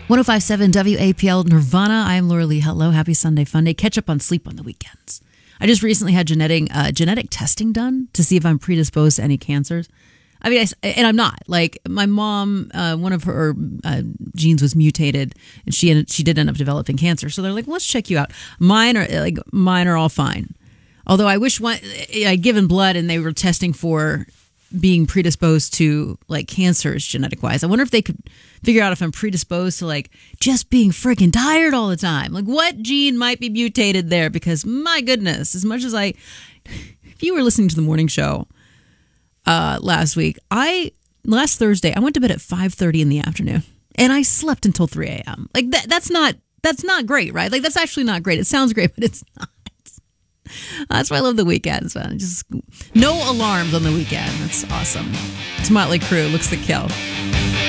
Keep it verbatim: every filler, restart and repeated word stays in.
one oh five point seven W A P L Nirvana. I am Laura Lee. Hello. Happy Sunday Fun Day. Catch up on sleep on the weekends. I just recently had genetic uh, genetic testing done to see if I'm predisposed to any cancers. I mean, I, and I'm not. Like, my mom, uh, one of her uh, genes was mutated, and she ended, she did end up developing cancer. So they're like, let's check you out. Mine are like mine are all fine. Although I wish one I'd given blood and they were testing for being predisposed to like cancers genetic wise. I wonder if they could figure out if I'm predisposed to like just being freaking tired all the time. Like, what gene might be mutated there? Because my goodness, as much as I, if you were listening to the morning show uh, last week, I last Thursday I went to bed at five thirty in the afternoon and I slept until three a.m. Like that. That's not that's not great, right? Like, that's actually not great. It sounds great, but it's not. That's why I love the weekends, man. Just no alarms on the weekend. That's awesome. It's Motley Crue. Looks to kill.